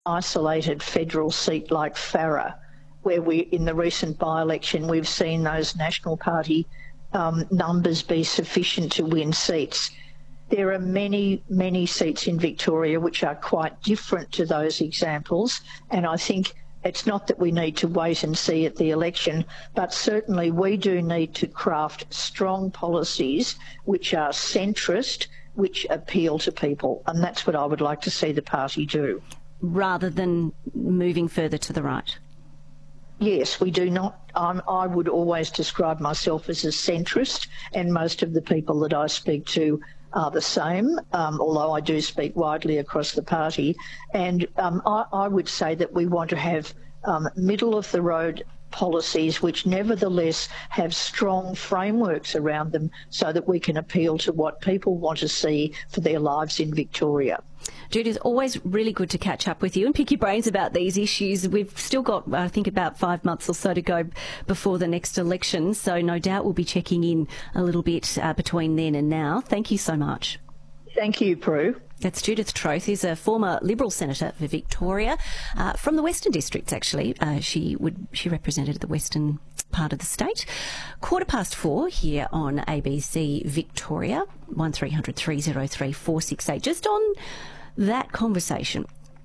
isolated federal seat like Farrer, where in the recent by-election, we've seen those National Party numbers be sufficient to win seats. There are many, many seats in Victoria which are quite different to those examples, and I think it's not that we need to wait and see at the election, but certainly we do need to craft strong policies which are centrist, which appeal to people, and that's what I would like to see the party do. Rather than moving further to the right? Yes, we do not. I would always describe myself as a centrist, and most of the people that I speak to are the same, although I do speak widely across the party. And I would say that we want to have middle-of-the-road policies which nevertheless have strong frameworks around them so that we can appeal to what people want to see for their lives in Victoria. Judy, it's always really good to catch up with you and pick your brains about these issues. We've still got, I think, about 5 months or so to go before the next election, so no doubt we'll be checking in a little bit between then and now. Thank you so much. Thank you, Prue. That's Judith Troth, who's a former Liberal senator for Victoria, from the Western Districts, actually. She represented the western part of the state. 4:15 here on ABC Victoria, 1300 303 468. Just on that conversation.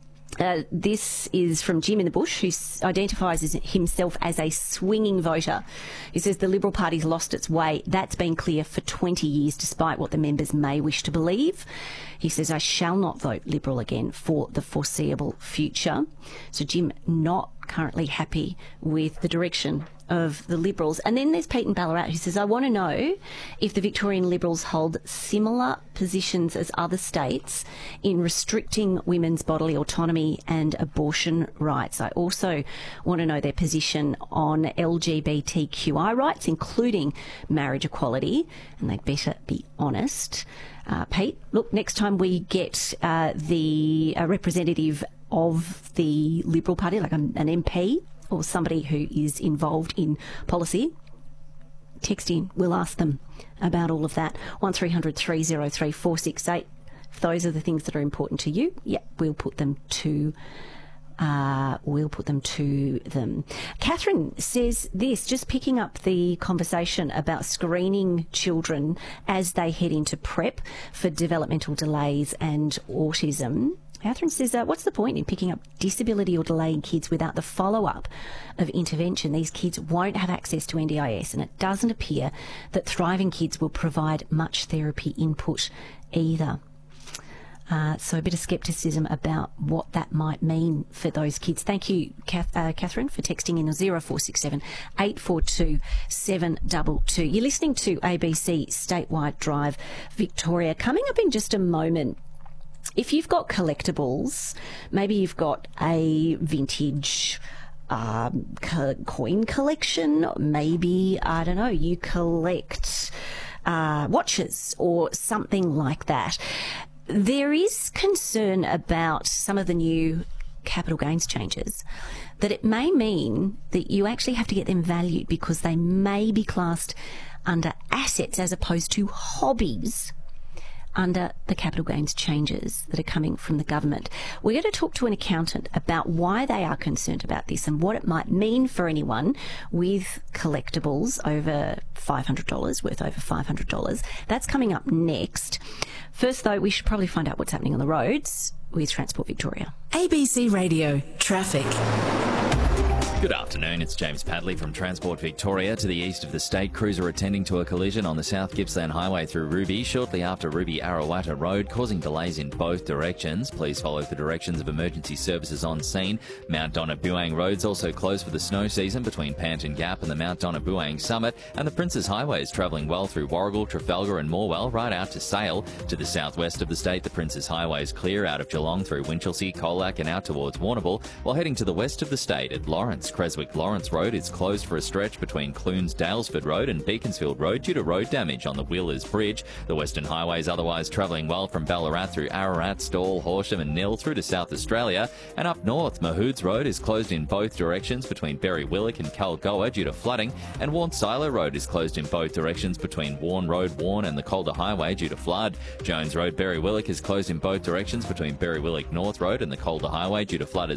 This is from Jim in the Bush, who identifies himself as a swinging voter. He says the Liberal Party's lost its way. That's been clear for 20 years, despite what the members may wish to believe. He says, I shall not vote Liberal again for the foreseeable future. So Jim, not currently happy with the direction of the Liberals. And then there's Pete in Ballarat who says, I want to know if the Victorian Liberals hold similar positions as other states in restricting women's bodily autonomy and abortion rights. I also want to know their position on LGBTQI rights, including marriage equality, and they'd better be honest. Pete, look, next time we get the representative of the Liberal Party, like an MP or somebody who is involved in policy, text in. We'll ask them about all of that. 1300 303 468. If those are the things that are important to you, we'll put them to them. Catherine says this, just picking up the conversation about screening children as they head into PrEP for developmental delays and autism. Catherine says, what's the point in picking up disability or delay in kids without the follow-up of intervention? These kids won't have access to NDIS, and it doesn't appear that Thriving Kids will provide much therapy input either. So a bit of scepticism about what that might mean for those kids. Thank you, Catherine, for texting in 0467 842 722. You're listening to ABC Statewide Drive Victoria. Coming up in just a moment, if you've got collectibles, maybe you've got a vintage coin collection, maybe, I don't know, you collect watches or something like that. There is concern about some of the new capital gains changes, that it may mean that you actually have to get them valued because they may be classed under assets as opposed to hobbies under the capital gains changes that are coming from the government. We're going to talk to an accountant about why they are concerned about this and what it might mean for anyone with collectibles over $500, worth over $500. That's coming up next. First, though, we should probably find out what's happening on the roads with Transport Victoria. ABC Radio Traffic. Good afternoon, it's James Padley from Transport Victoria. To the east of the state, crews are attending to a collision on the South Gippsland Highway through Ruby, shortly after Ruby Arrawata Road, causing delays in both directions. Please follow the directions of emergency services on scene. Mount Donna-Buang Road's also closed for the snow season between Panton Gap and the Mount Donna-Buang Summit, and the Princes Highway is travelling well through Warragul, Trafalgar and Morwell, right out to Sale. To the southwest of the state, the Princes Highway is clear out of Geelong through Winchelsea, Colac and out towards Warrnambool, while heading to the west of the state at Lawrence. roads. Creswick-Lawrence Road is closed for a stretch between Clunes-Dalesford Road and Beaconsfield Road due to road damage on the Wheelers Bridge. The Western Highway is otherwise travelling well from Ballarat through Ararat, Stawell, Horsham and Nil through to South Australia. And up north, Mahoods Road is closed in both directions between Berry-Willick and Kalgoa due to flooding, and Warne-Silo Road is closed in both directions between Warne Road, Warne and the Calder Highway due to flood. Jones Road, Berry-Willick is closed in both directions between Berry-Willick North Road and the Calder Highway due to flood as